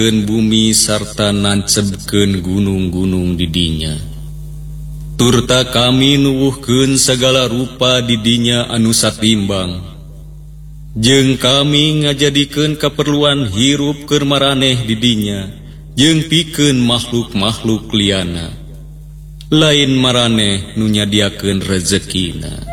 bumi sarta nancebkeun gunung-gunung didinya. Turta kami nuwuhkeun segala rupa didinya anu satimbang. Jeung kami ngajadikeun keperluan hirup keur maraneh didinya, jeung pikeun makhluk-makhluk liana. Lain maraneh nu nyadiakeun rezekina.